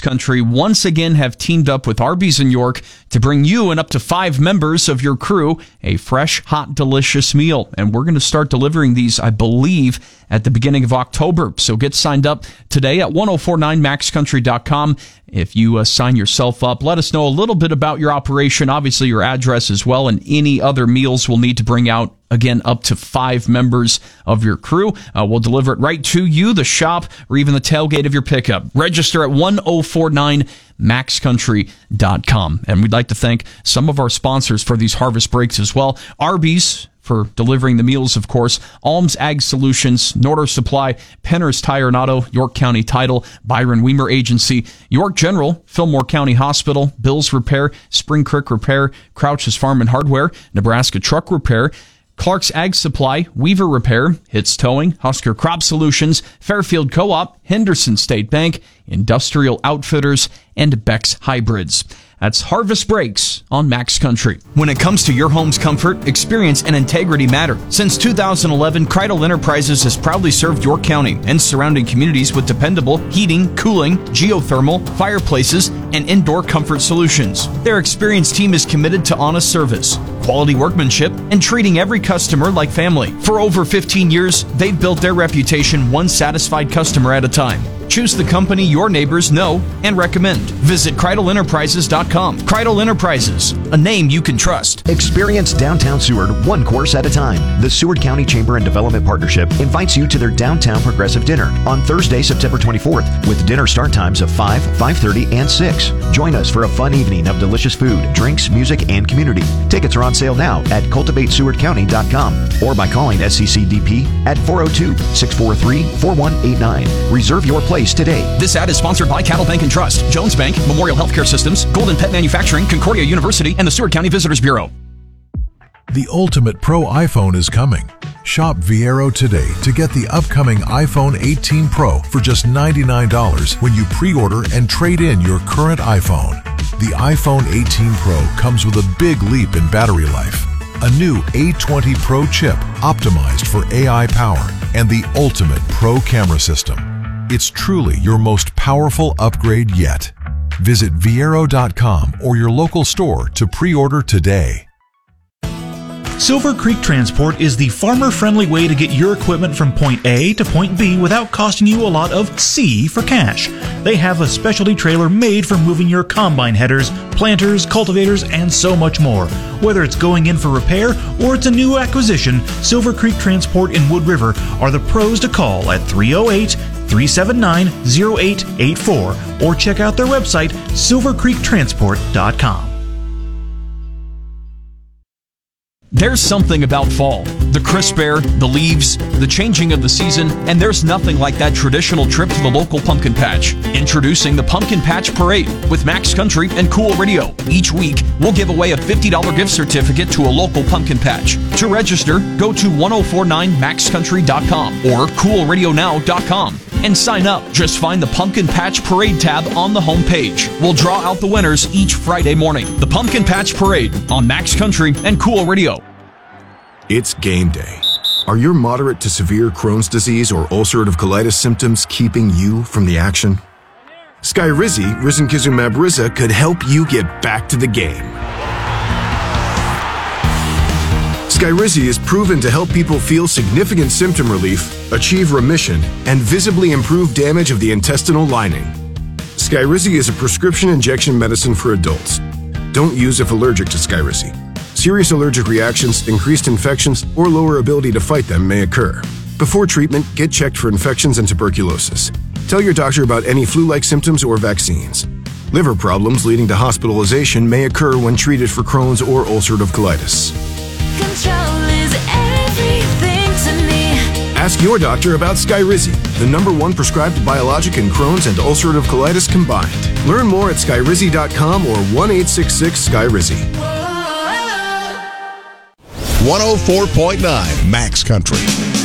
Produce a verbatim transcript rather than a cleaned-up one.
Country once again have teamed up with Arby's in York to bring you and up to five members of your crew a fresh, hot, delicious meal. And we're going to start delivering these, I believe, at the beginning of October. So get signed up today at ten forty-nine max country dot com. If you uh, sign yourself up, let us know a little bit about your operation, obviously your address as well, and any other meals we'll need to bring out. Again, up to five members of your crew. Uh, we'll deliver it right to you, the shop, or even the tailgate of your pickup. Register at ten forty-nine max country dot com. And we'd like to thank some of our sponsors for these harvest breaks as well. Arby's, for delivering the meals, of course, Alms Ag Solutions, Norder Supply, Penner's Tire and Auto, York County Title, Byron Weimer Agency, York General, Fillmore County Hospital, Bill's Repair, Spring Creek Repair, Crouch's Farm and Hardware, Nebraska Truck Repair, Clark's Ag Supply, Weaver Repair, Hitz Towing, Husker Crop Solutions, Fairfield Co-op, Henderson State Bank, Industrial Outfitters, and Beck's Hybrids. That's Harvest Breaks on Max Country. When it comes to your home's comfort, experience and integrity matter. Since two thousand eleven, Kreidel Enterprises has proudly served York County and surrounding communities with dependable heating, cooling, geothermal, fireplaces, and indoor comfort solutions. Their experienced team is committed to honest service, quality workmanship, and treating every customer like family. For over fifteen years, they've built their reputation one satisfied customer at a time. Choose the company your neighbors know and recommend. Visit Kreidel Enterprises dot com. Kreidel Enterprises, a name you can trust. Experience downtown Seward one course at a time. The Seward County Chamber and Development Partnership invites you to their Downtown Progressive Dinner on Thursday, September twenty-fourth, with dinner start times of five, five thirty, and six. Join us for a fun evening of delicious food, drinks, music, and community. Tickets are on sale now at cultivate seward county dot com or by calling S C C D P at four oh two, six four three, four one eight nine. Reserve your place today. This ad is sponsored by Cattle Bank and Trust, Jones Bank, Memorial Healthcare Systems, Golden Pet Manufacturing, Concordia University, and the Seward County Visitors Bureau. The ultimate pro iPhone is coming. Shop Viero today to get the upcoming iPhone eighteen Pro for just ninety-nine dollars when you pre-order and trade in your current iPhone. The iPhone eighteen Pro comes with a big leap in battery life, a new A twenty Pro chip optimized for A I power, and the ultimate pro camera system. It's truly your most powerful upgrade yet. Visit Viero dot com or your local store to pre-order today. Silver Creek Transport is the farmer-friendly way to get your equipment from point A to point B without costing you a lot of C for cash. They have a specialty trailer made for moving your combine headers, planters, cultivators, and so much more. Whether it's going in for repair or it's a new acquisition, Silver Creek Transport in Wood River are the pros to call at three oh eight, three seven nine, oh eight eight four or check out their website, silver creek transport dot com. There's something about fall. The crisp air, the leaves, the changing of the season, and there's nothing like that traditional trip to the local pumpkin patch. Introducing the Pumpkin Patch Parade with Max Country and Cool Radio. Each week, we'll give away a fifty dollars gift certificate to a local pumpkin patch. To register, go to ten forty-nine max country dot com or cool radio now dot com and sign up. Just find the Pumpkin Patch Parade tab on the home page. We'll draw out the winners each Friday morning. The Pumpkin Patch Parade on Max Country and Cool Radio. It's game day. Are your moderate to severe Crohn's disease or ulcerative colitis symptoms keeping you from the action? Skyrizi, risankizumab Riza, could help you get back to the game. Skyrizi is proven to help people feel significant symptom relief, achieve remission, and visibly improve damage of the intestinal lining. Skyrizi is a prescription injection medicine for adults. Don't use if allergic to Skyrizi. Serious allergic reactions, increased infections, or lower ability to fight them may occur. Before treatment, get checked for infections and tuberculosis. Tell your doctor about any flu-like symptoms or vaccines. Liver problems leading to hospitalization may occur when treated for Crohn's or ulcerative colitis. Control is everything to me. Ask your doctor about Skyrizi, the number one prescribed biologic in Crohn's and ulcerative colitis combined. Learn more at skyrizi dot com or one eight six six Skyrizi. one oh four point nine Max Country.